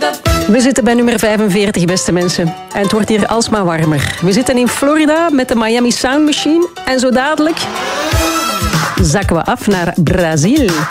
We zitten bij nummer 45, beste mensen. En het wordt hier alsmaar warmer. We zitten in Florida met de Miami Sound Machine. En zo dadelijk zakken we af naar Brazil.